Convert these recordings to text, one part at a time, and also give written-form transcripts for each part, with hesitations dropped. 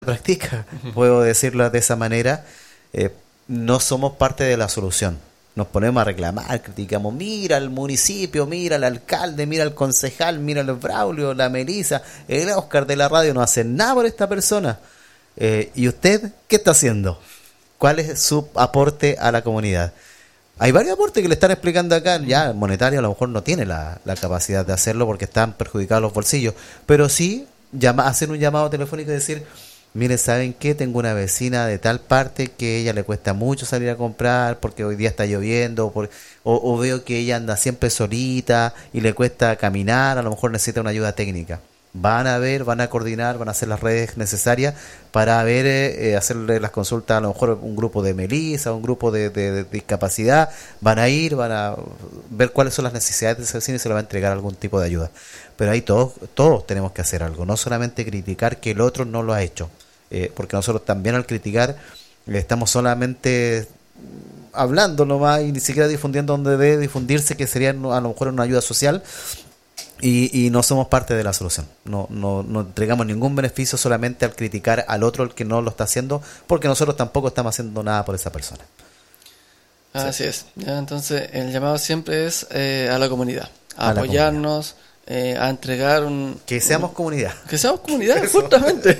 practica, puedo decirlo de esa manera. No somos parte de la solución. Nos ponemos a reclamar, criticamos, mira el municipio, mira el alcalde, mira el concejal, mira el Braulio, la Melissa, el Oscar de la radio, no hacen nada por esta persona. ¿Y usted qué está haciendo? ¿Cuál es su aporte a la comunidad? Hay varios aportes que le están explicando acá. Ya el monetario a lo mejor no tiene la capacidad de hacerlo porque están perjudicados los bolsillos, pero sí hacer un llamado telefónico y decir: miren, ¿saben qué? Tengo una vecina de tal parte que a ella le cuesta mucho salir a comprar porque hoy día está lloviendo, o veo que ella anda siempre solita y le cuesta caminar, a lo mejor necesita una ayuda técnica. Van a ver, van a coordinar, van a hacer las redes necesarias para ver, hacerle las consultas, a lo mejor un grupo de Melissa, un grupo de discapacidad, van a ir, van a ver cuáles son las necesidades de ese vecino y se le va a entregar algún tipo de ayuda. Pero ahí todos tenemos que hacer algo, no solamente criticar que el otro no lo ha hecho, porque nosotros también al criticar estamos solamente hablando nomás y ni siquiera difundiendo donde debe difundirse, que sería a lo mejor una ayuda social. Y no somos parte de la solución. No entregamos ningún beneficio solamente al criticar al otro, el que no lo está haciendo, porque nosotros tampoco estamos haciendo nada por esa persona. Así es. Ya, entonces, el llamado siempre es a la comunidad, a apoyarnos, a entregar que seamos comunidad. Que seamos comunidad, justamente.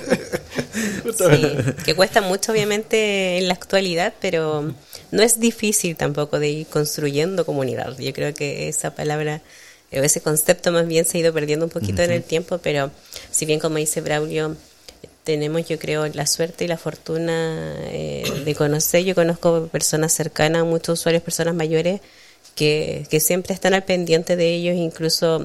Sí, que cuesta mucho, obviamente, en la actualidad, pero no es difícil tampoco de ir construyendo comunidad. Yo creo que esa palabra, ese concepto más bien se ha ido perdiendo un poquito en el tiempo, pero si bien, como dice Braulio, tenemos, yo creo, la suerte y la fortuna de conocer. Yo conozco personas cercanas, muchos usuarios, personas mayores que siempre están al pendiente de ellos, incluso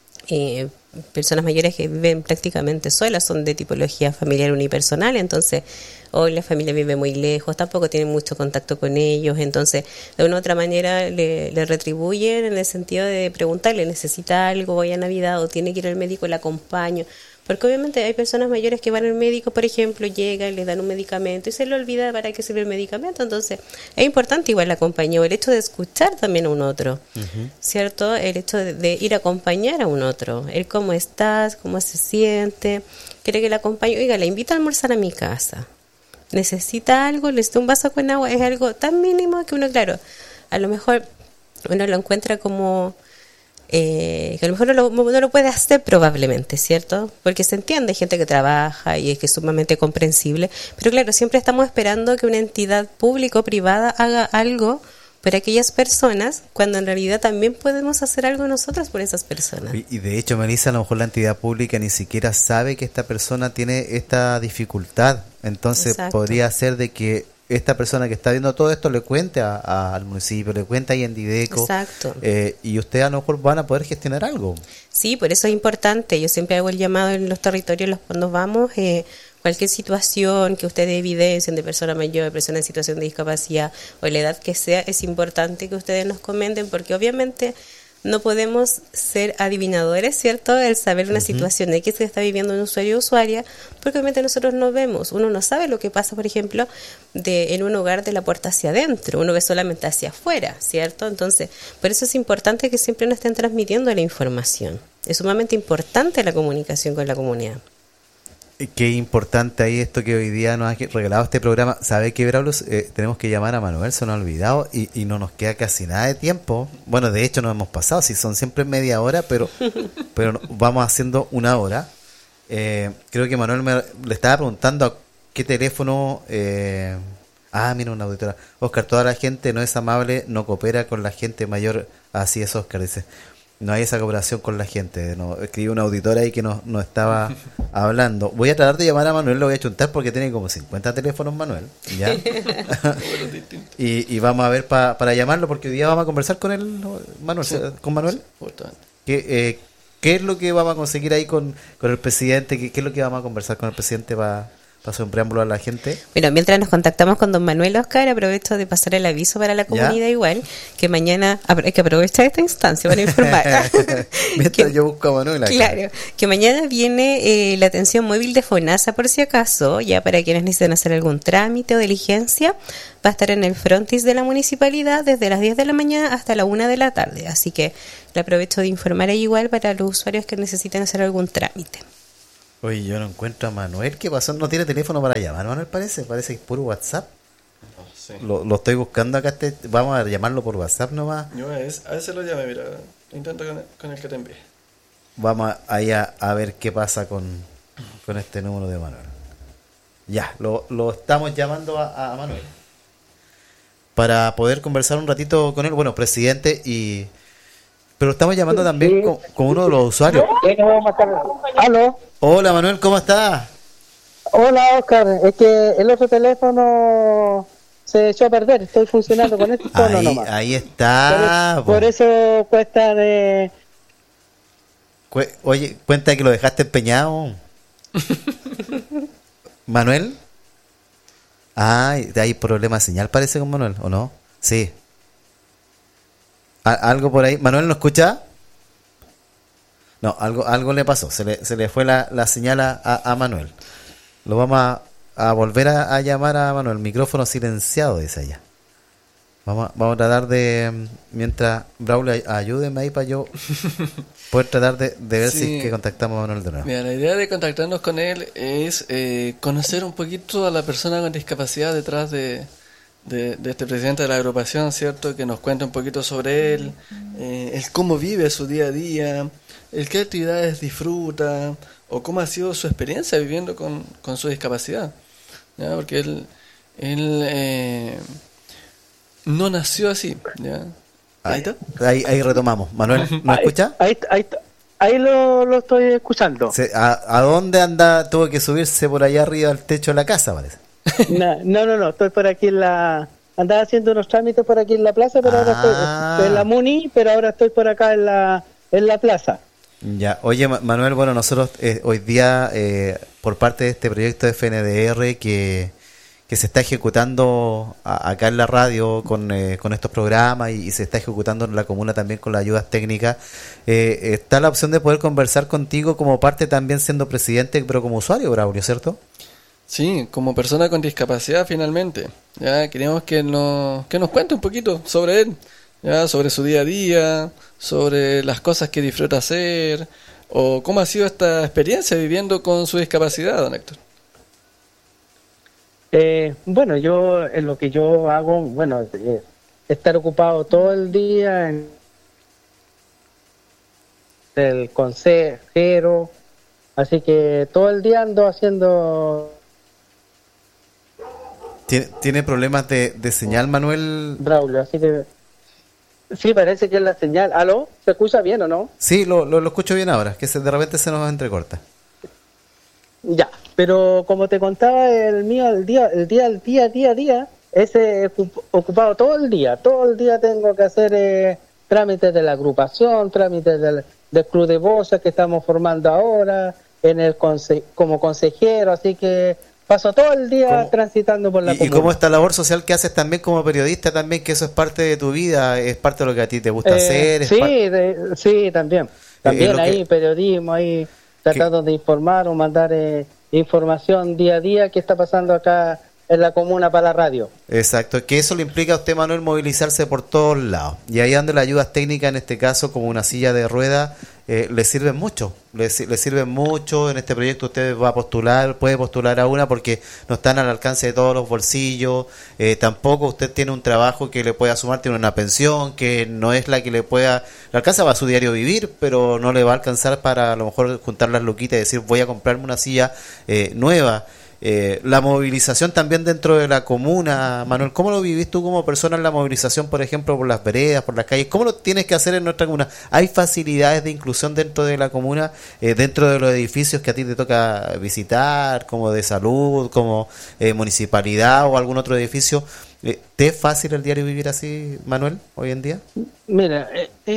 personas mayores que viven prácticamente solas, son de tipología familiar unipersonal, entonces hoy la familia vive muy lejos, tampoco tienen mucho contacto con ellos, entonces de una u otra manera le retribuyen en el sentido de preguntarle: ¿necesita algo hoy a Navidad? ¿O tiene que ir al médico? ¿Le acompaño? Porque obviamente hay personas mayores que van al médico, por ejemplo, llegan, les dan un medicamento y se le olvida para qué sirve el medicamento. Entonces es importante igual la compañía, o el hecho de escuchar también a un otro, ¿cierto? El hecho de ir a acompañar a un otro, el cómo estás, cómo se siente, quiere que le acompañe, oiga, le invito a almorzar a mi casa, necesita algo, le necesita un vaso con agua, es algo tan mínimo que uno, claro, a lo mejor uno lo encuentra como que a lo mejor no lo puede hacer probablemente, ¿cierto? Porque se entiende, hay gente que trabaja y es que es sumamente comprensible, pero claro, siempre estamos esperando que una entidad pública o privada haga algo por aquellas personas, cuando en realidad también podemos hacer algo nosotros por esas personas. Y de hecho, Melissa, a lo mejor la entidad pública ni siquiera sabe que esta persona tiene esta dificultad, entonces Exacto. Podría ser de que esta persona que está viendo todo esto le cuente al municipio, le cuenta ahí en Dideco. Exacto. Y ustedes a lo mejor van a poder gestionar algo. Sí, por eso es importante. Yo siempre hago el llamado en los territorios cuando vamos, cualquier situación que ustedes evidencien de persona mayor, de persona en situación de discapacidad o la edad que sea, es importante que ustedes nos comenten, porque obviamente no podemos ser adivinadores, ¿cierto? El saber una situación de qué se está viviendo un usuario o usuaria, porque obviamente nosotros no vemos, uno no sabe lo que pasa, por ejemplo, en un hogar de la puerta hacia adentro, uno ve solamente hacia afuera, ¿cierto? Entonces, por eso es importante que siempre nos estén transmitiendo la información. Es sumamente importante la comunicación con la comunidad. Qué importante ahí esto que hoy día nos ha regalado este programa. ¿Sabe qué, Braulio? Tenemos que llamar a Manuel, se nos ha olvidado y no nos queda casi nada de tiempo. Bueno, de hecho nos hemos pasado, si son siempre media hora, pero vamos haciendo una hora. Creo que Manuel le estaba preguntando a qué teléfono... mira, una auditora. Oscar, toda la gente no es amable, no coopera con la gente mayor. Así es, Oscar, dice. No hay esa cooperación con la gente. No, escribí una auditora ahí que no estaba hablando. Voy a tratar de llamar a Manuel, lo voy a chuntar porque tiene como 50 teléfonos, Manuel. ¿Ya? y vamos a ver para llamarlo, porque hoy día vamos a conversar con él, Manuel. Sí, ¿con Manuel? ¿Qué es lo que vamos a conseguir ahí con el presidente? ¿Qué es lo que vamos a conversar con el presidente para hacer un preámbulo a la gente? Bueno, mientras nos contactamos con don Manuel, Oscar, aprovecho de pasar el aviso para la comunidad igual, que mañana hay que aprovechar esta instancia para informar. Mientras yo busco a Manuel acá. Claro, que mañana viene la atención móvil de FONASA, por si acaso, ya para quienes necesiten hacer algún trámite o diligencia, va a estar en el frontis de la municipalidad desde las 10 de la mañana hasta la 1 de la tarde, así que le aprovecho de informar ahí igual para los usuarios que necesiten hacer algún trámite. Oye, yo no encuentro a Manuel. ¿Qué pasó? ¿No tiene teléfono para llamar, Manuel? Parece que es puro WhatsApp. Sí. Lo estoy buscando acá. Vamos a llamarlo por WhatsApp nomás. Yo a ese lo llamé, mira. Intento con el que te envié. Vamos ahí a ver qué pasa con este número de Manuel. Ya, lo estamos llamando a Manuel. Para poder conversar un ratito con él. Bueno, presidente y... Pero estamos llamando también con uno de los usuarios. ¿Aló? Hola Manuel, ¿cómo estás? Hola Oscar, es que el otro teléfono se echó a perder, estoy funcionando con este tono nomás. Ahí está. Por eso cuesta de... Oye, cuenta que lo dejaste empeñado. ¿Manuel? Hay problema de señal parece con Manuel, ¿o no? Sí. Algo por ahí. ¿Manuel no escucha? No, algo le pasó. Se le fue la señal a Manuel. Lo vamos a volver a llamar a Manuel. Micrófono silenciado, dice ella. Vamos a tratar de... Mientras Braulio, ayúdeme ahí para yo poder tratar de ver si es que contactamos a Manuel de nuevo. Mira, la idea de contactarnos con él es conocer un poquito a la persona con discapacidad detrás de este presidente de la agrupación, ¿cierto? Que nos cuente un poquito sobre él, el cómo vive su día a día, el qué actividades disfruta, o cómo ha sido su experiencia viviendo con su discapacidad, ¿ya? Porque él no nació así, ¿ya? Ahí retomamos. Manuel, ¿nos escucha? Ahí lo estoy escuchando. ¿A dónde anda? Tuvo que subirse por allá arriba al techo de la casa, parece. No, estoy por aquí andaba haciendo unos trámites por aquí en la plaza, pero ahora estoy en la Muni, pero ahora estoy por acá en la plaza. Ya, oye Manuel, bueno, nosotros hoy día por parte de este proyecto de FNDR que se está ejecutando acá en la radio con estos programas y se está ejecutando en la comuna también con las ayudas técnicas, está la opción de poder conversar contigo como parte también siendo presidente, pero como usuario, Braulio, ¿cierto? Sí, como persona con discapacidad finalmente. Ya queríamos que nos cuente un poquito sobre él, ya sobre su día a día, sobre las cosas que disfruta hacer, o cómo ha sido esta experiencia viviendo con su discapacidad, don Héctor. Bueno, yo en lo que yo hago, bueno, estar ocupado todo el día en el consejero, así que todo el día ando haciendo... ¿Tiene problemas de señal, Manuel? Braulio, así que... Sí, parece que es la señal. ¿Aló? ¿Se escucha bien o no? Sí, lo escucho bien ahora, que de repente se nos entrecorta. Ya, pero como te contaba, el mío, el día a día, ese ocupado todo el día tengo que hacer trámites de la agrupación, trámites del club de voces que estamos formando ahora, como consejero, así que paso todo el día transitando por la comuna. ¿Y cómo esta labor social que haces también como periodista también, que eso es parte de tu vida, es parte de lo que a ti te gusta hacer? Sí, también ahí periodismo, ahí tratando de informar o mandar información día a día que está pasando acá en la comuna para la radio. Exacto, que eso le implica a usted, Manuel, movilizarse por todos lados. Y ahí donde las ayudas técnicas, en este caso, como una silla de ruedas, le sirven mucho. Le sirven mucho. En este proyecto usted puede postular a una porque no están al alcance de todos los bolsillos. Tampoco usted tiene un trabajo que le pueda sumar, tiene una pensión que no es la que le alcanza para su diario vivir, pero no le va a alcanzar para a lo mejor juntar las luquitas y decir voy a comprarme una silla nueva. La movilización también dentro de la comuna, Manuel, ¿cómo lo vivís tú como persona en la movilización, por ejemplo, por las veredas, por las calles? ¿Cómo lo tienes que hacer en nuestra comuna? ¿Hay facilidades de inclusión dentro de la comuna, dentro de los edificios que a ti te toca visitar, como de salud, como municipalidad o algún otro edificio? ¿Te es fácil el diario vivir así, Manuel, hoy en día? Mira,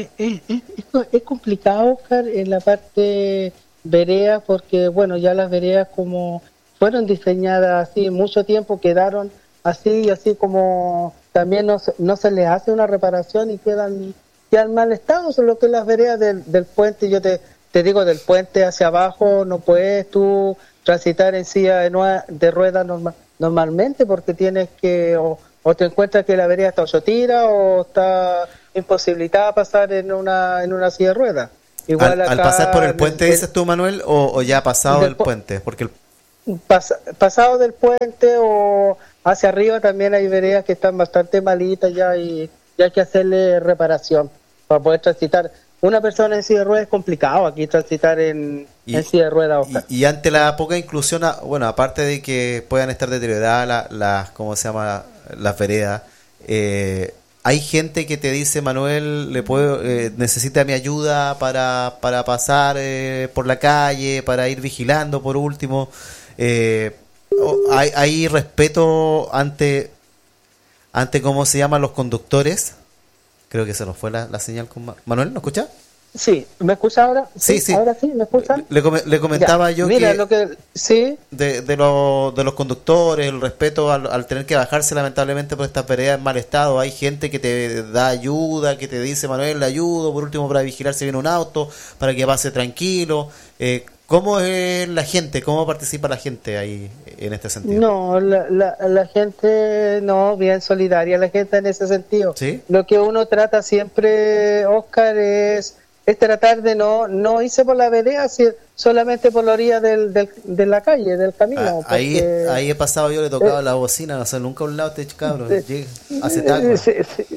es complicado, Oscar, en la parte veredas, porque, bueno, ya las veredas como fueron diseñadas así, mucho tiempo quedaron así como también no se les hace una reparación y quedan mal estado. Son lo que las veredas del puente, yo te digo, del puente hacia abajo no puedes tú transitar en silla de ruedas normalmente porque tienes que o te encuentras que la vereda está ocho tiras o está imposibilitada a pasar en una silla de ruedas. Igual al acá, pasar por el puente, dices tú, Manuel, o ya pasado del puente, porque pasado del puente o hacia arriba también hay veredas que están bastante malitas ya y hay que hacerle reparación para poder transitar. Una persona en silla de ruedas es complicado aquí transitar en silla de ruedas, Oscar. Y ante la poca inclusión, bueno, aparte de que puedan estar deterioradas las ¿cómo se llama? Las veredas, hay gente que te dice, Manuel, necesita mi ayuda para pasar por la calle, para ir vigilando por último. Hay respeto ante ¿cómo se llaman los conductores? Creo que se nos fue la señal con Manuel, ¿no escucha? Sí, ¿me escucha ahora? Sí, sí. ¿Ahora sí? ¿Me escuchan? Le comentaba yo mira, que, lo que sí, de los conductores, el respeto al tener que bajarse lamentablemente por estas veredas en mal estado. Hay gente que te da ayuda, que te dice, Manuel, le ayudo, por último para vigilar si viene un auto, para que pase tranquilo. ¿Cómo es la gente? ¿Cómo participa la gente ahí en este sentido? no, la gente, no, bien solidaria la gente en ese sentido. ¿Sí? Lo que uno trata siempre, Oscar, es tratar de no irse por la vereda, solamente por la orilla de la calle, del camino. Ahí he pasado, yo le tocaba la bocina, no sé, nunca a un lado este cabrón, hace taco. Sí,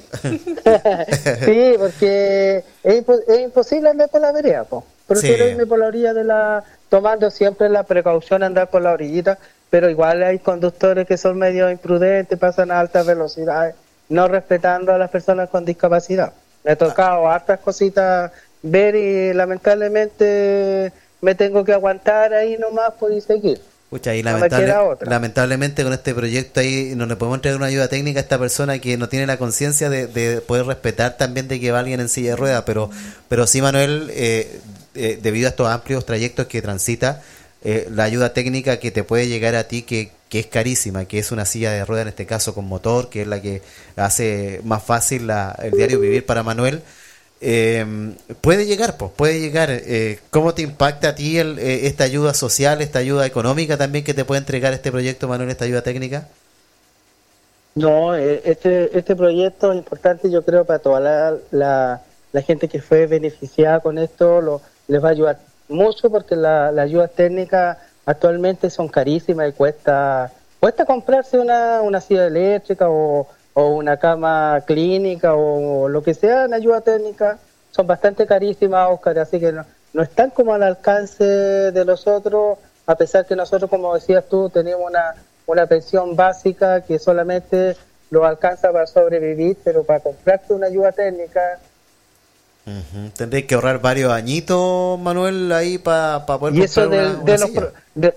sí, porque es imposible andar por la vereda, po. Prefiero irme por la orilla tomando siempre la precaución de andar por la orillita, pero igual hay conductores que son medio imprudentes, pasan a altas velocidades, no respetando a las personas con discapacidad. Me ha tocado hartas cositas ver y lamentablemente me tengo que aguantar ahí nomás por ir seguir. Pucha, y No me queda otra. lamentablemente con este proyecto ahí no le podemos entregar una ayuda técnica a esta persona que no tiene la conciencia de poder respetar también de que va alguien en silla de ruedas, pero sí, Manuel, debido a estos amplios trayectos que transita, la ayuda técnica que te puede llegar a ti, que es carísima, que es una silla de ruedas en este caso con motor, que es la que hace más fácil el diario vivir para Manuel, puede llegar, pues, puede llegar. ¿Cómo te impacta a ti esta ayuda social, esta ayuda económica también que te puede entregar este proyecto, Manuel, esta ayuda técnica? No, este proyecto es importante, yo creo, para toda la gente que fue beneficiada con esto, les va a ayudar mucho porque las ayudas técnicas actualmente son carísimas y cuesta comprarse una silla eléctrica o una cama clínica o lo que sea, una ayuda técnica, son bastante carísimas, Oscar, así que no están como al alcance de los otros, a pesar que nosotros, como decías tú, tenemos una pensión básica que solamente lo alcanza para sobrevivir, pero para comprarte una ayuda técnica... Tendréis que ahorrar varios añitos, Manuel, ahí para poder y eso comprar una silla.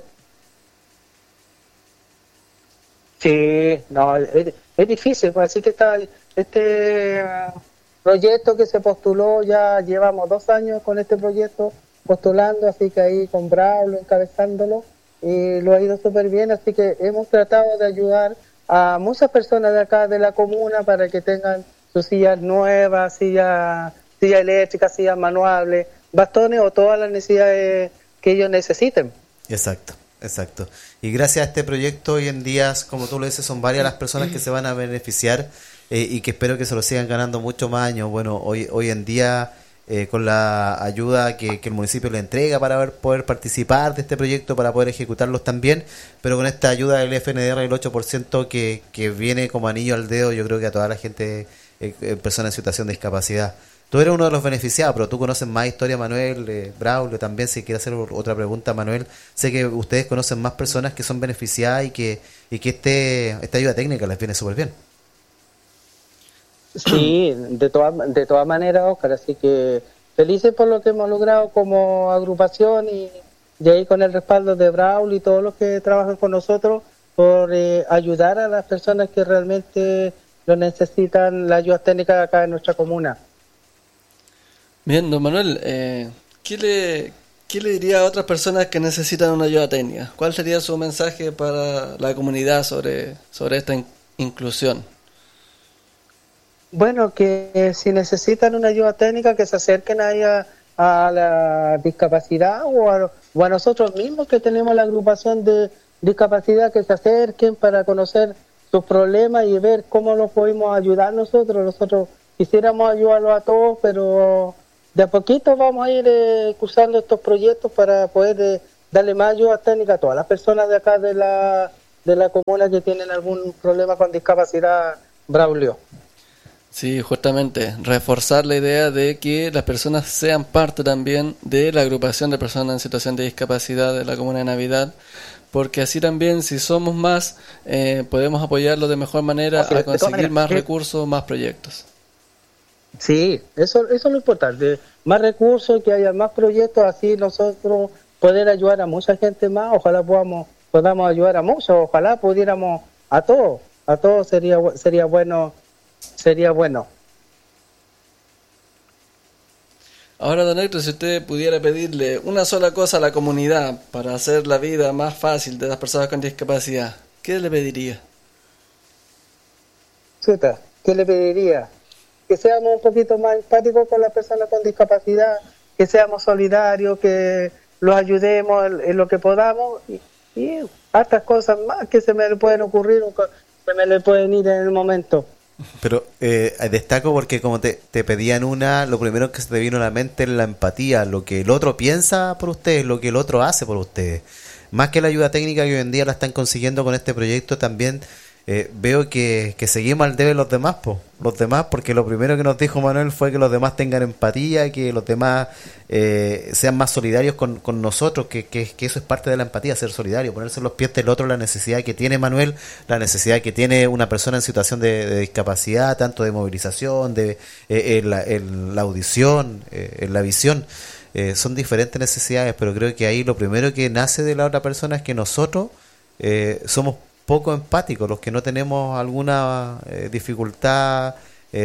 Sí, no, es difícil, pues, así que este proyecto que se postuló, ya llevamos 2 años con este proyecto postulando, así que ahí con Braulio encabezándolo, y lo ha ido súper bien, así que hemos tratado de ayudar a muchas personas de acá de la comuna para que tengan sus sillas nuevas, sillas eléctricas, sillas manuales, bastones o todas las necesidades que ellos necesiten. Exacto. Y gracias a este proyecto hoy en día, como tú lo dices, son varias las personas que se van a beneficiar y que espero que se lo sigan ganando mucho más años. Bueno, hoy en día, con la ayuda que el municipio le entrega para poder participar de este proyecto, para poder ejecutarlos también, pero con esta ayuda del FNDR del 8% que viene como anillo al dedo, yo creo que a toda la gente, personas en situación de discapacidad. Tú eres uno de los beneficiados, pero tú conoces más historia, Manuel, Braulio también, si quiere hacer otra pregunta, Manuel. Sé que ustedes conocen más personas que son beneficiadas y que esta ayuda técnica les viene súper bien. Sí, de todas maneras, Oscar, así que felices por lo que hemos logrado como agrupación y de ahí con el respaldo de Braulio y todos los que trabajan con nosotros por ayudar a las personas que realmente lo necesitan, la ayuda técnica acá en nuestra comuna. Bien, don Manuel, ¿qué le diría a otras personas que necesitan una ayuda técnica? ¿Cuál sería su mensaje para la comunidad sobre esta inclusión? Bueno, que si necesitan una ayuda técnica, que se acerquen ahí a la discapacidad o a nosotros mismos que tenemos la agrupación de discapacidad, que se acerquen para conocer sus problemas y ver cómo los podemos ayudar nosotros. Nosotros quisiéramos ayudarlos a todos, pero de a poquito vamos a ir cursando estos proyectos para poder darle más ayuda técnica a todas las personas de acá de la comuna que tienen algún problema con discapacidad, Braulio. Sí, justamente, reforzar la idea de que las personas sean parte también de la agrupación de personas en situación de discapacidad de la Comuna de Navidad, porque así también, si somos más, podemos apoyarlos de mejor manera a conseguir más recursos, más proyectos. Sí, eso es lo importante, más recursos, que haya más proyectos, así nosotros poder ayudar a mucha gente más, ojalá podamos ayudar a muchos, ojalá pudiéramos a todos sería bueno. Ahora, don Héctor, si usted pudiera pedirle una sola cosa a la comunidad para hacer la vida más fácil de las personas con discapacidad, ¿qué le pediría? ¿Qué le pediría? Que seamos un poquito más empáticos con las personas con discapacidad, que seamos solidarios, que los ayudemos en lo que podamos y hartas cosas más que se me pueden ocurrir, se me le pueden ir en el momento. Pero destaco porque como te pedían lo primero que se te vino a la mente es la empatía, lo que el otro piensa por ustedes, lo que el otro hace por ustedes. Más que la ayuda técnica que hoy en día la están consiguiendo con este proyecto, también veo que seguimos al debe los demás, porque lo primero que nos dijo Manuel fue que los demás tengan empatía, que los demás sean más solidarios con nosotros, que eso es parte de la empatía, ser solidario, ponerse en los pies del otro, la necesidad que tiene Manuel, la necesidad que tiene una persona en situación de discapacidad, tanto de movilización, en la audición, en la visión. Son diferentes necesidades, pero creo que ahí lo primero que nace de la otra persona es que nosotros somos poco empáticos, los que no tenemos alguna dificultad,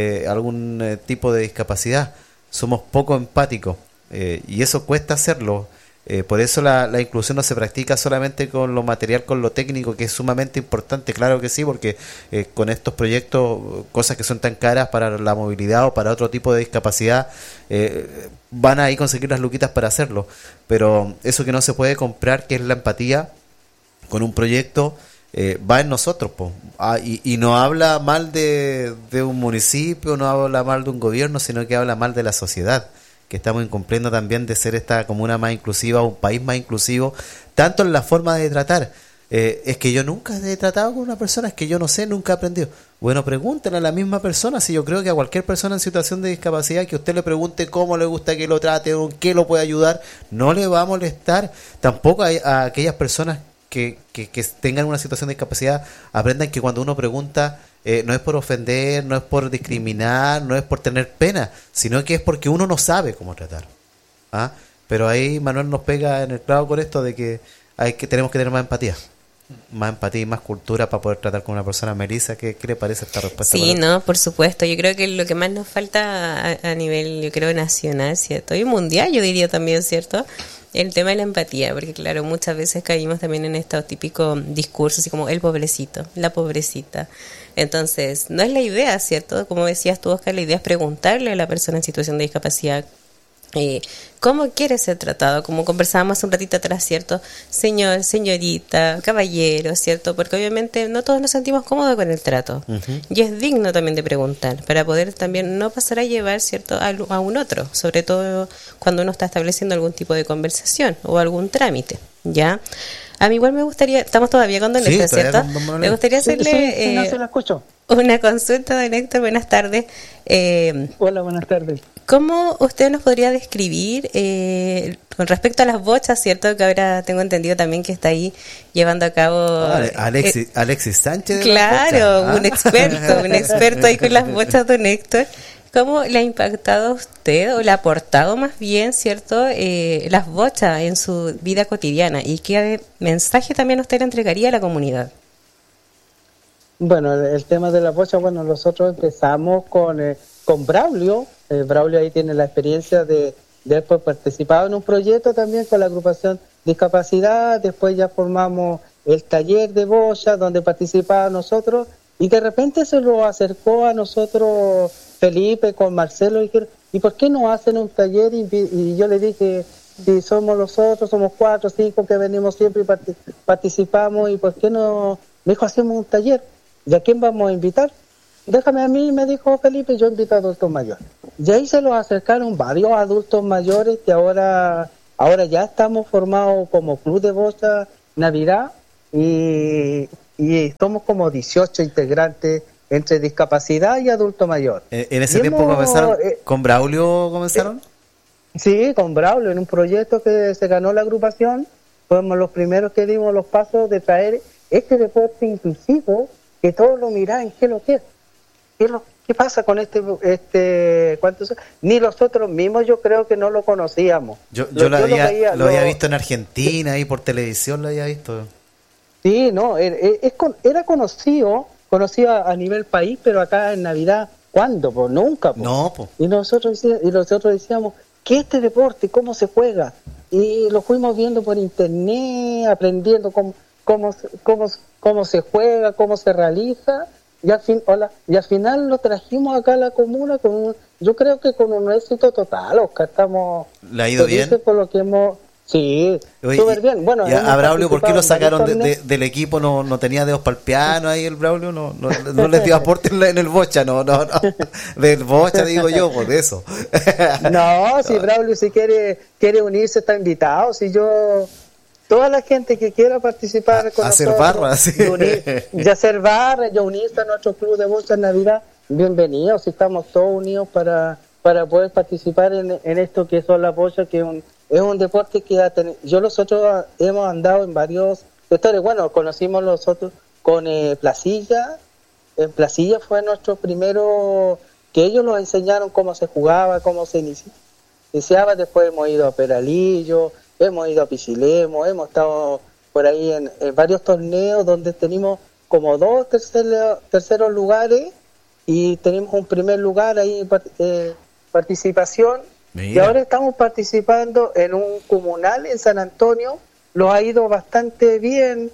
algún tipo de discapacidad, somos poco empáticos, y eso cuesta hacerlo. Por eso la inclusión no se practica solamente con lo material, con lo técnico, que es sumamente importante, claro que sí, porque con estos proyectos, cosas que son tan caras para la movilidad o para otro tipo de discapacidad, van a ahí conseguir las luquitas para hacerlo, pero eso que no se puede comprar, que es la empatía, con un proyecto va en nosotros, y no habla mal de un municipio, no habla mal de un gobierno, sino que habla mal de la sociedad, que estamos incumpliendo también de ser esta comuna más inclusiva, un país más inclusivo, tanto en la forma de tratar. Es que yo nunca he tratado con una persona, es que yo no sé, nunca he aprendido. Bueno, pregúntenle a la misma persona. Si yo creo que a cualquier persona en situación de discapacidad, que usted le pregunte cómo le gusta que lo trate o en qué lo puede ayudar, no le va a molestar. Tampoco a aquellas personas que tengan una situación de discapacidad, aprendan que cuando uno pregunta, no es por ofender, no es por discriminar, no es por tener pena, sino que es porque uno no sabe cómo tratar. Pero ahí Manuel nos pega en el clavo con esto de que tenemos que tener más empatía y más cultura para poder tratar con una persona. Melissa, ¿qué le parece esta respuesta? Sí, no, por supuesto. Yo creo que lo que más nos falta a nivel, yo creo, nacional, ¿cierto? Y mundial, yo diría también, ¿cierto? El tema de la empatía, porque claro, muchas veces caímos también en estos típicos discursos, así como el pobrecito, la pobrecita. Entonces, no es la idea, ¿cierto? Como decías tú, Oscar, la idea es preguntarle a la persona en situación de discapacidad cómo quiere ser tratado, como conversábamos un ratito atrás, ¿cierto? Señor, señorita, caballero, ¿cierto? Porque obviamente no todos nos sentimos cómodos con el trato. Uh-huh. Y es digno también de preguntar, para poder también no pasar a llevar, ¿cierto?, a un otro, sobre todo cuando uno está estableciendo algún tipo de conversación o algún trámite, ¿ya? A mí igual me gustaría, estamos todavía con don Héctor, ¿cierto? Me gustaría hacerle no se la escucho. Una consulta, don Héctor, buenas tardes. Hola, buenas tardes. ¿Cómo usted nos podría describir con respecto a las bochas, cierto? Que ahora tengo entendido también que está ahí llevando a cabo... Alexis Sánchez. Claro, un experto ahí con las bochas, don Héctor. ¿Cómo le ha impactado a usted, o le ha aportado más bien, cierto, las bochas en su vida cotidiana? ¿Y qué mensaje también usted le entregaría a la comunidad? Bueno, el tema de las bochas, bueno, nosotros empezamos con Braulio. Braulio ahí tiene la experiencia de haber participado en un proyecto también con la agrupación Discapacidad. Después ya formamos el taller de bochas donde participaba nosotros, y de repente se lo acercó a nosotros Felipe con Marcelo y dijeron, ¿y por qué no hacen un taller? Y yo le dije, si somos nosotros, somos 4 o 5 que venimos siempre y participamos, ¿y por qué no? Me dijo, hacemos un taller. ¿Y a quién vamos a invitar? Déjame a mí, me dijo Felipe, yo invito a Adultos Mayores. y ahí se los acercaron varios adultos mayores que ahora ya estamos formados como Club de Bocha Navidad y somos como 18 integrantes entre discapacidad y adulto mayor. ¿En ese tiempo comenzaron? ¿Con Braulio comenzaron? Sí, con Braulio, en un proyecto que se ganó la agrupación, fuimos los primeros que dimos los pasos de traer este deporte inclusivo, que todos lo miran, ¿qué lo que es? ¿Qué pasa con cuántos? Ni nosotros mismos yo creo que no lo conocíamos. Yo lo había visto en Argentina, ahí por televisión lo había visto. Sí, no, era conocido a nivel país, pero acá en Navidad, ¿cuándo? Pues nunca. Pues. No, pues. Y nosotros decíamos, ¿qué este deporte? ¿Cómo se juega? Y lo fuimos viendo por internet, aprendiendo cómo se juega, cómo se realiza. Y al final lo trajimos acá a la comuna yo creo que con un éxito total, Oscar. Estamos ¿le ha ido bien? Por lo que hemos... Sí, súper bien. Bueno, a Braulio, ¿por qué lo sacaron del equipo? ¿No tenía dedos para el piano ahí el Braulio? ¿No les dio aporte en el bocha? No. Del bocha digo yo, por eso. No, si Braulio si quiere unirse está invitado. Si yo... Toda la gente que quiera participar con hacer nosotros, barra, sí. y hacer barra, y unirse a nuestro club de bocha en Navidad, bienvenidos. Estamos todos unidos para poder participar en esto que son las bochas, que es un deporte que nosotros hemos andado en varios sectores. Bueno, conocimos nosotros con Placilla. En Placilla fue nuestro primero, que ellos nos enseñaron cómo se jugaba, cómo se iniciaba. Después hemos ido a Peralillo, hemos ido a Pichilemu, hemos estado por ahí en varios torneos donde tenemos como 2 terceros lugares y tenemos un primer lugar ahí participación. Mira. Y ahora estamos participando en un comunal en San Antonio, lo ha ido bastante bien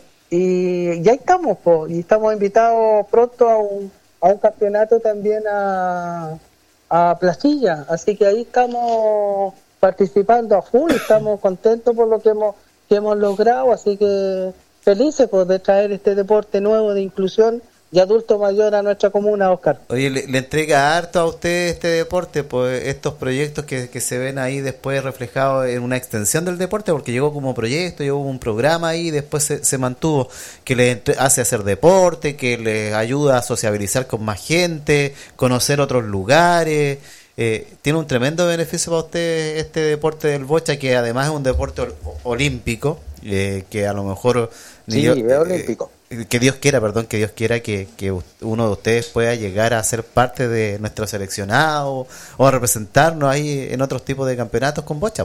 y ya estamos, y estamos invitados pronto a un campeonato también a Placilla, así que ahí estamos participando a full, estamos contentos por lo que hemos logrado, así que felices de traer este deporte nuevo de inclusión y adulto mayor a nuestra comuna, Oscar. Oye, le entrega harto a usted este deporte, pues estos proyectos que se ven ahí después reflejados en una extensión del deporte, porque llegó como proyecto, llegó un programa ahí y después se mantuvo, que le hace hacer deporte, que le ayuda a sociabilizar con más gente, conocer otros lugares. Tiene un tremendo beneficio para usted este deporte del bocha, que además es un deporte olímpico, que a lo mejor sí, es olímpico. Que Dios quiera que uno de ustedes pueda llegar a ser parte de nuestro seleccionado o a representarnos ahí en otros tipos de campeonatos con bocha.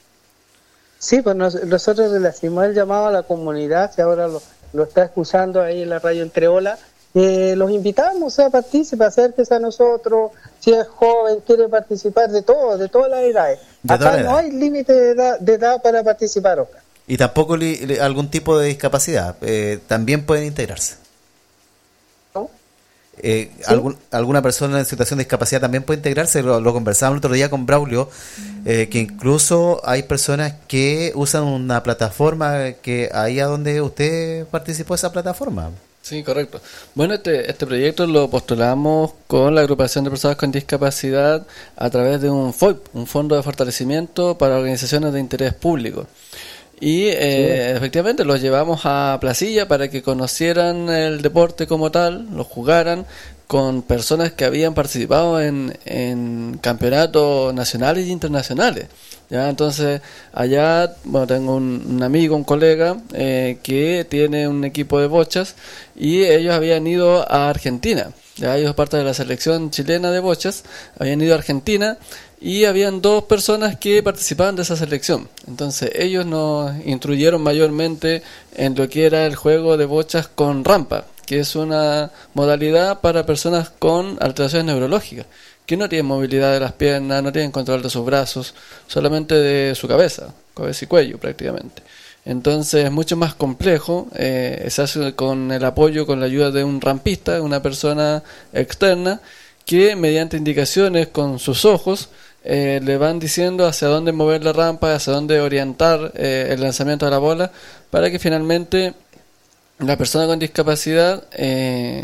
Sí, pues nosotros le hacemos el llamado a la comunidad, que ahora lo está escuchando ahí en la radio Entreola. Los invitamos a participar, acérquese a nosotros, si es joven, quiere participar de todas las edades. Acá no hay límite de edad para participar, Oscar. Y tampoco algún tipo de discapacidad, también pueden integrarse. ¿No? ¿Sí? ¿Alguna persona en situación de discapacidad también puede integrarse? Lo conversábamos el otro día con Braulio, que incluso hay personas que usan una plataforma que ahí a donde usted participó, esa plataforma. Sí, correcto. Bueno, este proyecto lo postulamos con la agrupación de personas con discapacidad a través de un FOIP, un Fondo de Fortalecimiento para Organizaciones de Interés Público. Y efectivamente los llevamos a Placilla para que conocieran el deporte como tal, lo jugaran con personas que habían participado en campeonatos nacionales e internacionales. Ya, entonces allá, bueno, tengo un amigo, un colega que tiene un equipo de bochas y ellos habían ido a Argentina. Ya, ellos parte de la selección chilena de bochas, habían ido a Argentina y habían 2 personas que participaban de esa selección. Entonces ellos nos instruyeron mayormente en lo que era el juego de bochas con rampa, que es una modalidad para personas con alteraciones neurológicas, que no tienen movilidad de las piernas, no tienen control de sus brazos, solamente de su cabeza y cuello prácticamente. Entonces es mucho más complejo, se hace con el apoyo, con la ayuda de un rampista, una persona externa, que mediante indicaciones con sus ojos le van diciendo hacia dónde mover la rampa, hacia dónde orientar el lanzamiento de la bola, para que finalmente la persona con discapacidad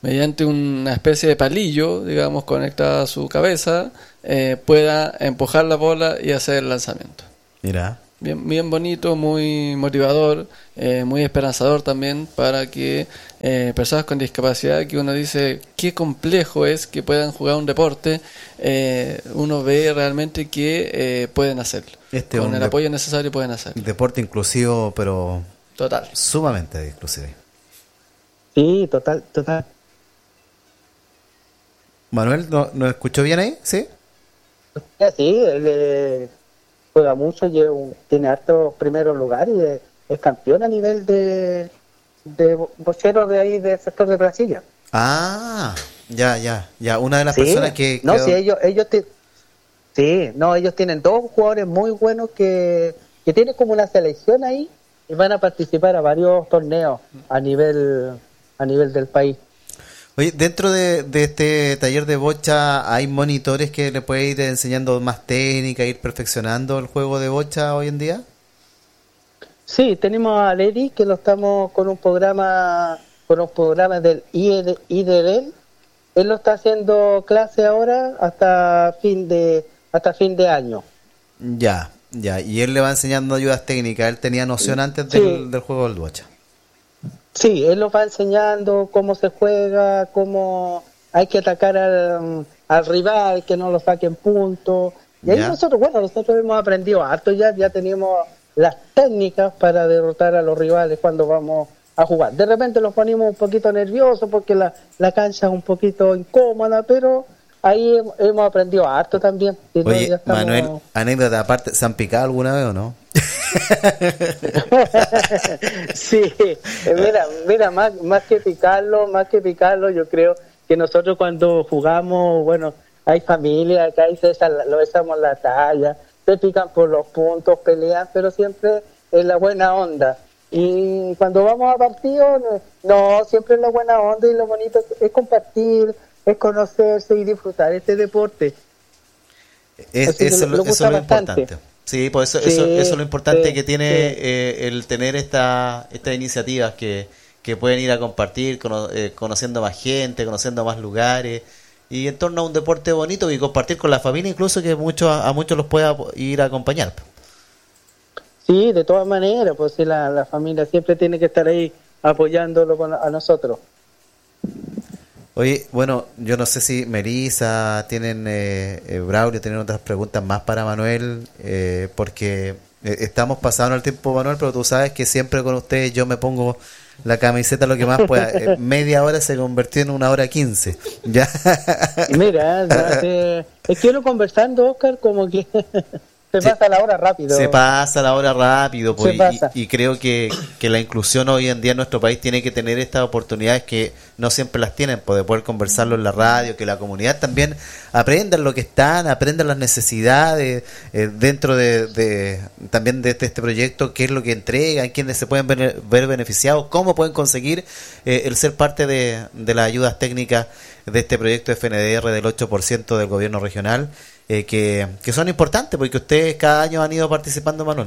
mediante una especie de palillo, digamos, conectada a su cabeza, pueda empujar la bola y hacer el lanzamiento. Mira. Bien, bien bonito, muy motivador, muy esperanzador también para que personas con discapacidad, que uno dice qué complejo es que puedan jugar un deporte, uno ve realmente que pueden hacerlo. Con el apoyo necesario pueden hacerlo. Deporte inclusivo, pero total, sumamente inclusivo. Sí, total. Manuel, ¿nos escuchó bien ahí? ¿Sí? Sí, él juega mucho, tiene hartos primeros lugares y es campeón a nivel de boxero de ahí del sector de Brasilia. Ah, ya. Una de las personas que... No, sí, ellos tienen dos jugadores muy buenos que tienen como una selección ahí y van a participar a varios torneos a nivel del país. Oye, dentro de este taller de bocha, ¿hay monitores que le pueden ir enseñando más técnica, ir perfeccionando el juego de bocha hoy en día? Sí, tenemos a Lady que lo estamos con un programa del IDL. Él lo está haciendo clase ahora hasta fin de año. Ya, y él le va enseñando ayudas técnicas. Él tenía noción antes del juego del bocha. Sí, él nos va enseñando cómo se juega, cómo hay que atacar al rival, que no lo saquen puntos. Y ahí nosotros hemos aprendido harto ya tenemos las técnicas para derrotar a los rivales cuando vamos a jugar. De repente los ponemos un poquito nerviosos porque la cancha es un poquito incómoda, pero ahí hemos aprendido harto también. Oye, ya estamos... Manuel, anécdota aparte, ¿se han picado alguna vez o no? Sí, mira, más que picarlo, yo creo que nosotros cuando jugamos, bueno, hay familia, acá lo echamos la talla, se pican por los puntos, pelean, pero siempre es la buena onda. Y cuando vamos a partidos, no, siempre es la buena onda y lo bonito es compartir, es conocerse y disfrutar este deporte. Eso es lo importante. Sí, pues eso es lo importante que tiene el tener estas iniciativas que pueden ir a compartir, conociendo más gente, conociendo más lugares y en torno a un deporte bonito y compartir con la familia, incluso que a muchos los pueda ir a acompañar. Sí, de todas maneras, pues sí, la familia siempre tiene que estar ahí apoyándolo a nosotros. Oye, bueno, yo no sé si Melissa, Braulio, tienen otras preguntas más para Manuel, porque estamos pasando el tiempo, Manuel, pero tú sabes que siempre con ustedes yo me pongo la camiseta lo que más pueda. Media hora se convirtió en 1:15. ¿Ya? Mira, es que uno conversando, Oscar, como que... Se pasa la hora rápido. Se pasa la hora rápido, pues, y creo que la inclusión hoy en día en nuestro país tiene que tener estas oportunidades que no siempre las tienen, pues, de poder conversarlo en la radio, que la comunidad también aprenda lo que están, aprenda las necesidades dentro también de este proyecto, qué es lo que entregan, quiénes se pueden ver beneficiados, cómo pueden conseguir el ser parte de las ayudas técnicas de este proyecto FNDR del 8% del gobierno regional. Que son importantes porque ustedes cada año han ido participando, Manuel.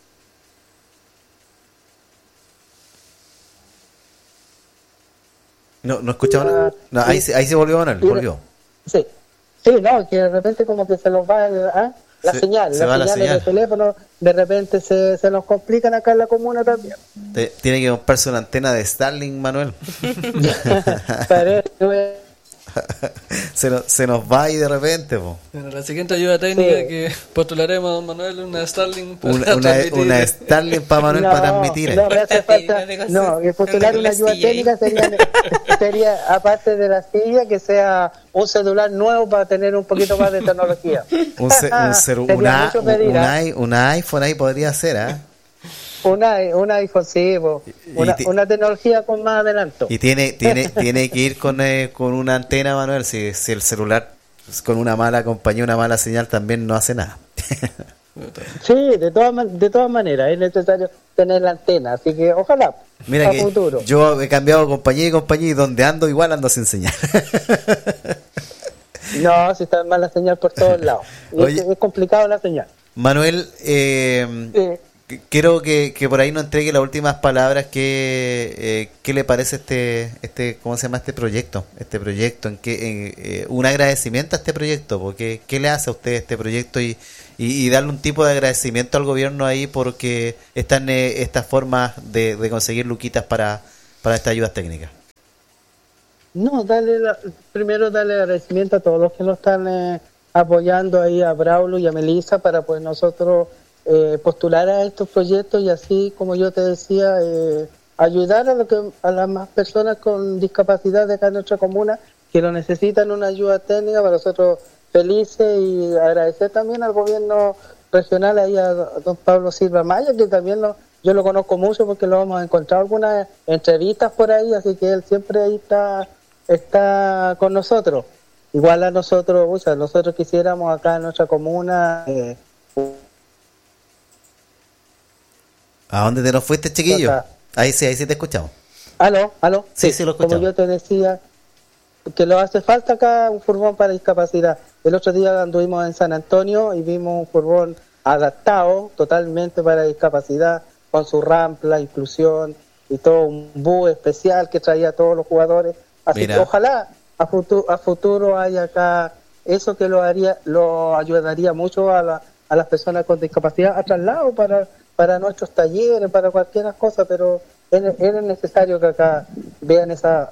¿No escuchaban? No, ahí se volvió, Manuel, volvió. Sí, no, que de repente como que se nos va la señal del teléfono, de repente se nos complican acá en la comuna también. Tiene que comprarse una antena de Starlink, Manuel. se nos va ahí de repente, po. Bueno, la siguiente ayuda técnica que postularemos a don Manuel, una Starlink una Starlink para Manuel para transmitir. No, me hace falta, que postular una ayuda técnica sería, aparte de la silla, que sea un celular nuevo para tener un poquito más de tecnología. Un iPhone ahí podría ser, ¿eh? Un iPhone, sí, una tecnología con más adelanto. Y tiene que ir con una antena, Manuel. Si el celular con una mala compañía, una mala señal, también no hace nada. Sí, de todas maneras, es necesario tener la antena. Así que ojalá, mira que futuro. Yo he cambiado compañía y donde ando igual ando sin señal. No, si está mala señal por todos lados. Es complicado la señal. Manuel, quiero que por ahí nos entregue las últimas palabras. ¿Qué le parece ¿cómo se llama este proyecto? Un agradecimiento a este proyecto, porque ¿qué le hace a usted este proyecto y darle un tipo de agradecimiento al gobierno ahí porque están estas formas de conseguir luquitas para estas ayudas técnicas? No, primero darle agradecimiento a todos los que nos están apoyando ahí, a Braulio y a Melissa, para pues nosotros postular a estos proyectos y así, como yo te decía, ayudar a las más personas con discapacidad de acá en nuestra comuna que lo necesitan una ayuda técnica. Para nosotros felices, y agradecer también al gobierno regional, ahí a don Pablo Silva Maya, que también yo lo conozco mucho porque lo hemos encontrado algunas entrevistas por ahí, así que él siempre ahí está con nosotros. Igual a nosotros, nosotros quisiéramos acá en nuestra comuna. ¿A dónde te nos fuiste, chiquillo? Acá. Ahí sí te escuchamos. ¿Aló? Sí, lo escuchamos. Como yo te decía, que lo hace falta acá un furgón para discapacidad. El otro día anduvimos en San Antonio y vimos un furgón adaptado totalmente para discapacidad, con su rampa, la inclusión y todo, un bus especial que traía a todos los jugadores. Así Mira. que ojalá a futuro haya acá eso, que lo ayudaría mucho a las personas con discapacidad a traslado para nuestros talleres, para cualquier cosa, pero es necesario que acá vean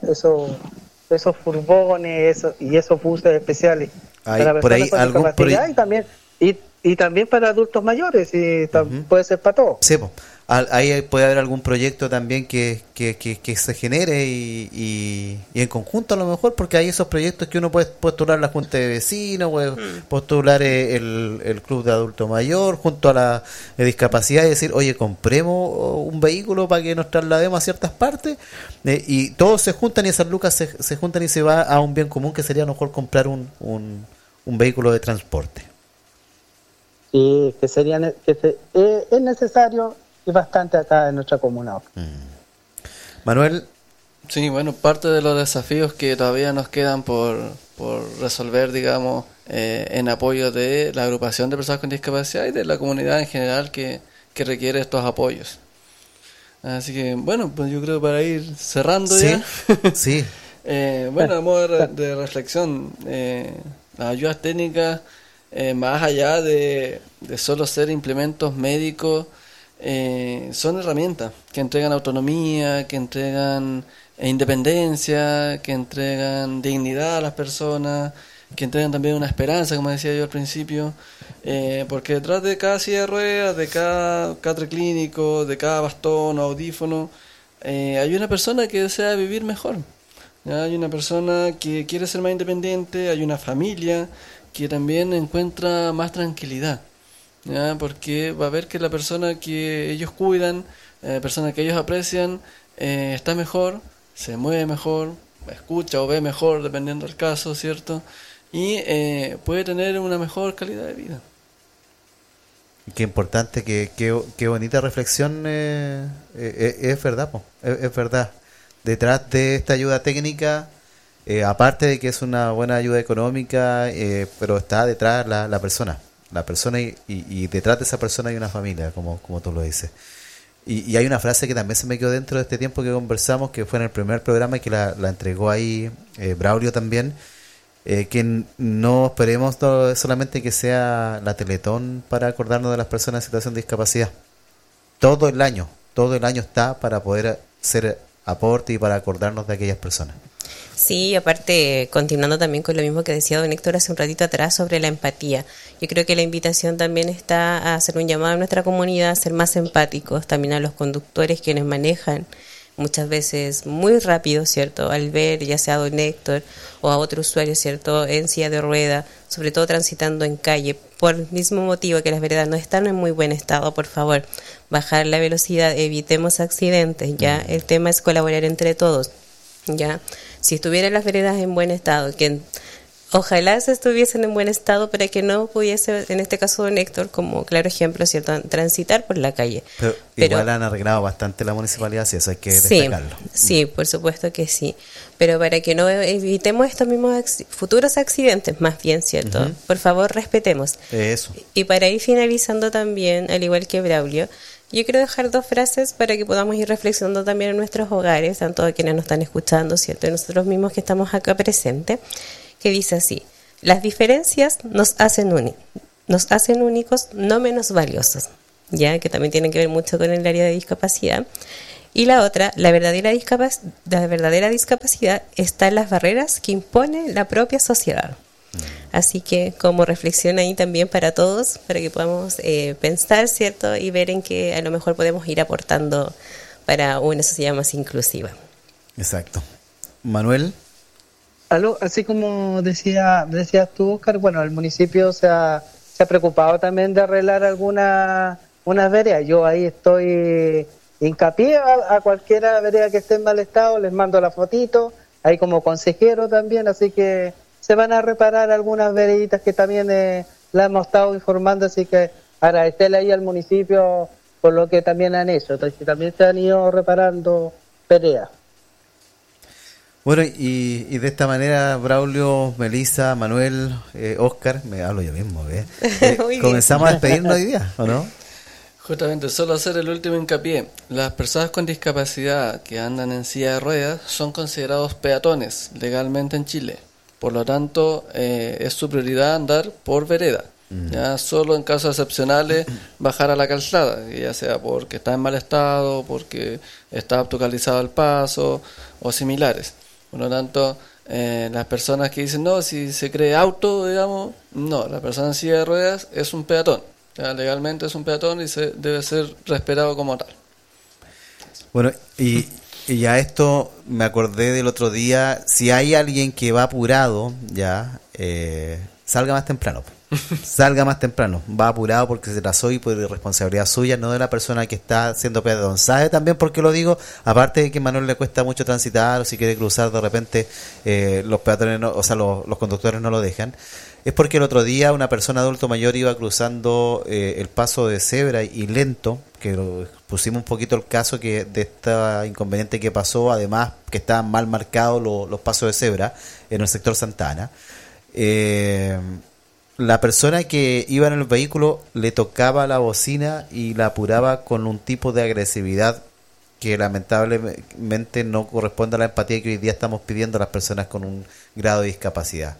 esos furgones y esos buses especiales para por ahí, personas con discapacidad y también para adultos mayores, y puede ser para todos. Sí, ahí puede haber algún proyecto también que se genere y en conjunto a lo mejor, porque hay esos proyectos que uno puede postular la Junta de Vecinos, puede postular el Club de Adulto Mayor junto a la discapacidad y decir, oye, compremos un vehículo para que nos traslademos a ciertas partes, y todos se juntan y esas lucas se juntan y se va a un bien común, que sería a lo mejor comprar un vehículo de transporte. Sí, es necesario y bastante acá en nuestra comuna. Manuel. Sí, bueno, parte de los desafíos que todavía nos quedan por resolver, digamos, en apoyo de la agrupación de personas con discapacidad y de la comunidad en general que requiere estos apoyos. Así que, bueno, pues yo creo que para ir cerrando ya. Sí. Bueno, a modo de reflexión, las ayudas técnicas, más allá de solo ser implementos médicos, son herramientas que entregan autonomía, que entregan independencia, que entregan dignidad a las personas, que entregan también una esperanza, como decía yo al principio, porque detrás de cada silla de ruedas, de cada catre clínico, de cada bastón o audífono, hay una persona que desea vivir mejor, ¿ya? Hay una persona que quiere ser más independiente, hay una familia que también encuentra más tranquilidad, ¿ya? Porque va a ver que la persona que ellos cuidan, persona que ellos aprecian, está mejor, se mueve mejor, escucha o ve mejor, dependiendo del caso, ¿cierto? Y puede tener una mejor calidad de vida. Qué importante, qué bonita reflexión. Es verdad, es verdad. Detrás de esta ayuda técnica, aparte de que es una buena ayuda económica, pero está detrás la persona y detrás de esa persona hay una familia, como tú lo dices. Y hay una frase que también se me quedó dentro de este tiempo que conversamos, que fue en el primer programa y que la entregó ahí Braulio también, que no esperemos solamente que sea la Teletón para acordarnos de las personas en situación de discapacidad. Todo el año está para poder hacer aporte y para acordarnos de aquellas personas. Sí, aparte, continuando también con lo mismo que decía don Héctor hace un ratito atrás sobre la empatía. Yo creo que la invitación también está a hacer un llamado a nuestra comunidad a ser más empáticos, también a los conductores quienes manejan muchas veces muy rápido, ¿cierto? Al ver ya sea a don Héctor o a otro usuario, ¿cierto?, en silla de rueda, sobre todo transitando en calle, por el mismo motivo que las veredas no están en muy buen estado, por favor, bajar la velocidad, evitemos accidentes, ¿ya? El tema es colaborar entre todos, ¿ya? Si estuvieran las veredas en buen estado, que ojalá se estuviesen en buen estado para que no pudiese, en este caso don Héctor, como claro ejemplo, ¿cierto?, transitar por la calle. Pero igual han arreglado bastante la municipalidad, sí, eso hay que destacarlo. Sí, por supuesto que sí. Pero para que no evitemos estos mismos futuros accidentes, más bien, ¿cierto? Por favor, respetemos. Eso. Y para ir finalizando también, al igual que Braulio, Yo quiero dejar 2 frases para que podamos ir reflexionando también en nuestros hogares, tanto de quienes nos están escuchando, ¿cierto? Y nosotros mismos que estamos acá presentes, que dice así: las diferencias nos hacen únicos, no menos valiosos, ya que también tienen que ver mucho con el área de discapacidad. Y la otra, la verdadera discapacidad está en las barreras que impone la propia sociedad. Así que como reflexión ahí también para todos, para que podamos pensar, ¿cierto? Y ver en qué a lo mejor podemos ir aportando para una sociedad más inclusiva. Exacto. Manuel. Así como decías tú, Oscar, bueno, el municipio se ha preocupado también de arreglar unas veredas. Yo ahí estoy hincapié a cualquiera vereda que esté en mal estado, les mando la fotito, ahí como consejero también, así que se van a reparar algunas vereditas que también la hemos estado informando, así que agradecerle ahí al municipio por lo que también han hecho, que también se han ido reparando veredas. Bueno, y de esta manera, Braulio, Melissa, Manuel, Oscar, me hablo yo mismo, comenzamos a despedirnos hoy día, ¿o no? Justamente, solo hacer el último hincapié. Las personas con discapacidad que andan en silla de ruedas son considerados peatones legalmente en Chile. Por lo tanto, es su prioridad andar por vereda. Ya solo en casos excepcionales bajar a la calzada, ya sea porque está en mal estado, porque está obstaculizado el paso o similares. Por lo tanto, las personas que dicen no, si se cree auto, digamos, no, la persona en silla de ruedas es un peatón. Ya, legalmente es un peatón y debe ser respetado como tal. Bueno, y a esto me acordé del otro día, si hay alguien que va apurado, ya, salga más temprano. Salga más temprano, va apurado porque se atrasó y por irresponsabilidad suya, no de la persona que está siendo peatón. ¿Sabe también por qué lo digo? Aparte de que a Manuel le cuesta mucho transitar o si quiere cruzar de repente los peatones, los conductores no lo dejan. Es porque el otro día una persona adulto mayor iba cruzando el paso de cebra y lento, que pusimos un poquito el caso que de este inconveniente que pasó, además que estaban mal marcados los pasos de cebra en el sector Santa Ana. La persona que iba en el vehículo le tocaba la bocina y la apuraba con un tipo de agresividad que lamentablemente no corresponde a la empatía que hoy día estamos pidiendo a las personas con un grado de discapacidad.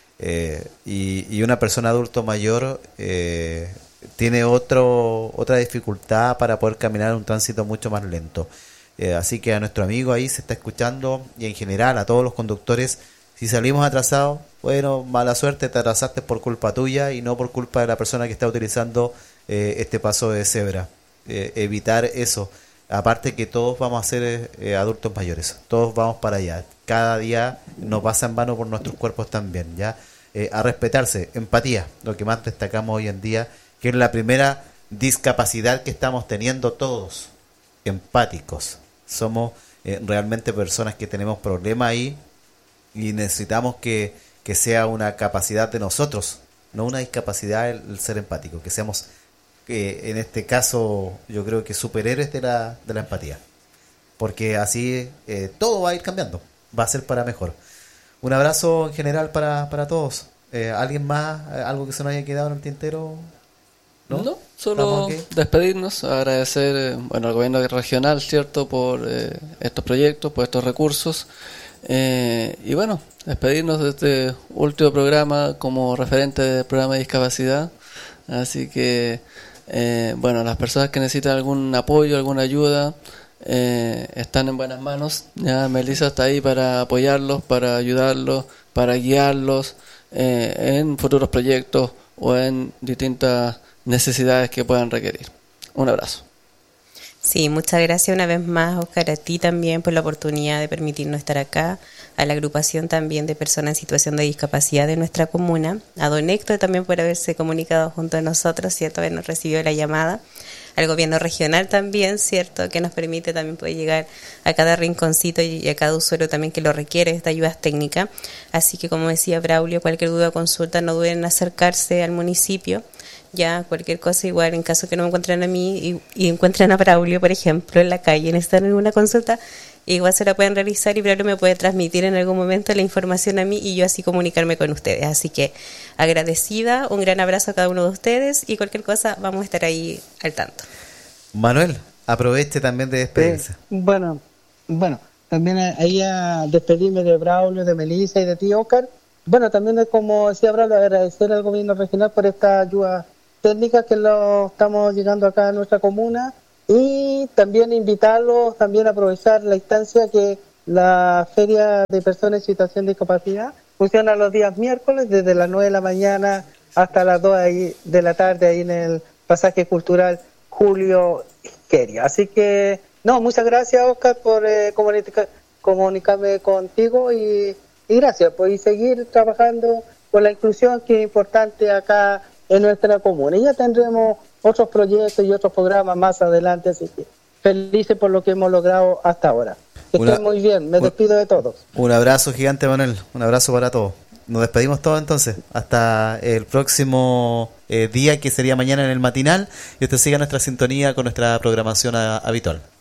Y una persona adulto mayor tiene otra dificultad para poder caminar en un tránsito mucho más lento. Así que a nuestro amigo ahí se está escuchando y en general a todos los conductores, si salimos atrasados, bueno, mala suerte, te atrasaste por culpa tuya y no por culpa de la persona que está utilizando este paso de cebra. Evitar eso. Aparte que todos vamos a ser adultos mayores, todos vamos para allá. Cada día nos pasa en vano por nuestros cuerpos también, ¿ya? A respetarse, empatía, lo que más destacamos hoy en día, que es la primera discapacidad que estamos teniendo todos, empáticos. Somos realmente personas que tenemos problemas ahí y necesitamos que sea una capacidad de nosotros, no una discapacidad el ser empático, que seamos, en este caso, yo creo que superhéroes de la empatía, porque así todo va a ir cambiando, va a ser para mejor. Un abrazo en general para todos. ¿Alguien más? ¿Algo que se nos haya quedado en el tintero? No, solo despedirnos, agradecer al gobierno regional, cierto, por estos proyectos, por estos recursos. Y bueno, despedirnos de este último programa como referente del programa de discapacidad. Así que, las personas que necesitan algún apoyo, alguna ayuda, están en buenas manos. Ya Melissa está ahí para apoyarlos, para ayudarlos, para guiarlos en futuros proyectos o en distintas necesidades que puedan requerir. Un abrazo. Sí, muchas gracias una vez más, Oscar, a ti también por la oportunidad de permitirnos estar acá, a la agrupación también de personas en situación de discapacidad de nuestra comuna, a don Héctor también por haberse comunicado junto a nosotros, ¿cierto?, habernos recibido la llamada, al gobierno regional también, ¿cierto?, que nos permite también poder llegar a cada rinconcito y a cada usuario también que lo requiere, esta ayuda técnica. Así que, como decía Braulio, cualquier duda o consulta, no duden en acercarse al municipio. Ya, cualquier cosa, igual, en caso que no me encuentren a mí y encuentren a Braulio, por ejemplo, en la calle, necesitan alguna consulta, igual se la pueden realizar y Braulio me puede transmitir en algún momento la información a mí y yo así comunicarme con ustedes. Así que agradecida, un gran abrazo a cada uno de ustedes y cualquier cosa vamos a estar ahí al tanto. Manuel, aproveche también de despedirse. Bueno, también ahí a despedirme de Braulio, de Melissa y de ti, Oscar. Bueno, también es como decía Braulio, agradecer al gobierno regional por esta ayuda técnica que lo estamos llegando acá a nuestra comuna, y también invitarlos, también aprovechar la instancia que la Feria de Personas en Situación de Discapacidad funciona los días miércoles desde las 9 de la mañana hasta las 2 de la tarde ahí en el Pasaje Cultural Julio Queria. Así que, muchas gracias, Oscar, por comunicarme contigo y gracias, pues, y seguir trabajando por la inclusión, que es importante acá en nuestra comuna. Y ya tendremos otros proyectos y otros programas más adelante, así que felices por lo que hemos logrado hasta ahora. Que estén muy bien, me despido de todos. Un abrazo gigante, Manuel, un abrazo para todos. Nos despedimos todos entonces, hasta el próximo día, que sería mañana en el matinal, y usted siga nuestra sintonía con nuestra programación habitual.